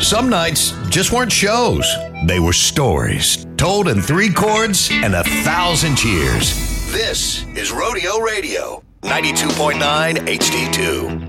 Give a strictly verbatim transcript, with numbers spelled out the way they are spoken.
some nights just weren't shows. They were stories told in three chords and a thousand cheers. This is Rodeo Radio, ninety-two point nine H D two.